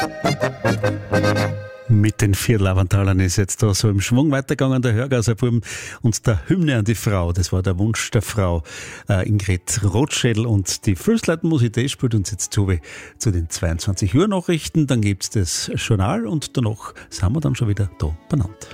Mit den Vierlavantalern ist jetzt da so im Schwung weitergegangen, der Hörgaser Buben und der Hymne an die Frau. Das war der Wunsch der Frau Ingrid Rotschädel und die Fürsleitenmusik, die spielt uns jetzt zu den 22 Uhr Nachrichten. Dann gibt's das Journal und danach sind wir dann schon wieder da benannt.